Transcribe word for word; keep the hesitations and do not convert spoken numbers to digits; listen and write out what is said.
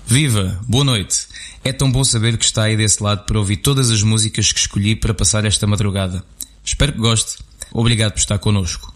Viva! Boa noite! É tão bom saber que está aí desse lado para ouvir todas as músicas que escolhi para passar esta madrugada. Espero que goste. Obrigado por estar connosco.